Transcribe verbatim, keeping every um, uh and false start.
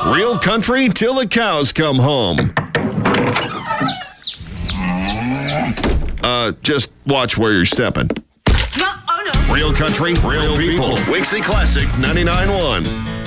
Real country till the cows come home. Uh, just watch where you're stepping. No, oh no. Real country, real people. Wixie Classic ninety-nine point one.